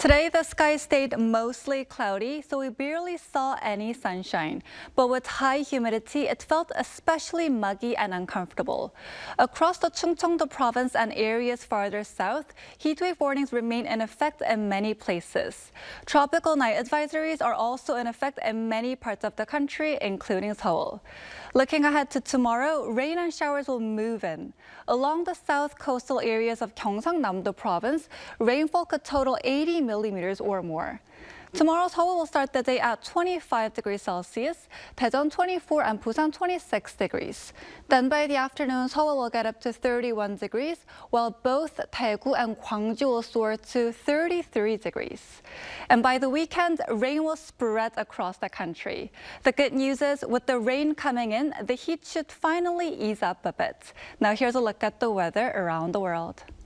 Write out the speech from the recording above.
Today, the sky stayed mostly cloudy, so we barely saw any sunshine. But with high humidity, it felt especially muggy and uncomfortable. Across the Chungcheongdo province and areas farther south, heatwave warnings remain in effect in many places. Tropical night advisories are also in effect in many parts of the country, including Seoul. Looking ahead to tomorrow, rain and showers will move in. Along the south coastal areas of Gyeongsangnam-do province, rainfall could total 80 millimeters or more. Tomorrow, Seoul will start the day at 25 degrees Celsius, Daejeon 24 and Busan 26 degrees. Then by the afternoon, Seoul will get up to 31 degrees, while both Daegu and Gwangju will soar to 33 degrees. And by the weekend, rain will spread across the country. The good news is, with the rain coming in, the heat should finally ease up a bit. Now here's a look at the weather around the world.